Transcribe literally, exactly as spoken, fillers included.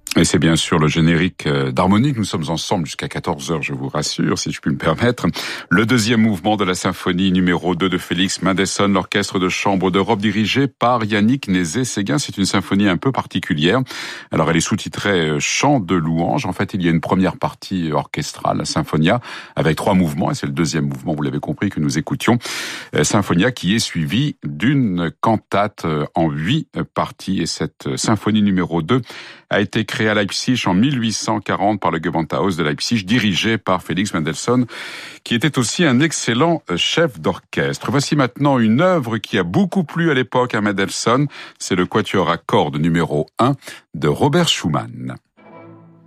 Et c'est bien sûr le générique d'harmonie que nous sommes ensemble jusqu'à quatorze heures, je vous rassure, si je puis me permettre. Le deuxième mouvement de la symphonie numéro deux de Félix Mendelssohn, l'orchestre de chambre d'Europe dirigé par Yannick Nézet-Séguin. C'est une symphonie un peu particulière. Alors elle est sous-titrée Chant de louange. En fait, il y a une première partie orchestrale, la Symphonia, avec trois mouvements, et c'est le deuxième mouvement, vous l'avez compris, que nous écoutions. Symphonia qui est suivie d'une cantate en huit parties. Et cette symphonie numéro deux a été créée à Leipzig en mille huit cent quarante par le Gewandhaus de Leipzig, dirigé par Félix Mendelssohn, qui était aussi un excellent chef d'orchestre. Voici maintenant une œuvre qui a beaucoup plu à l'époque à Mendelssohn. C'est le quatuor à cordes numéro un de Robert Schumann.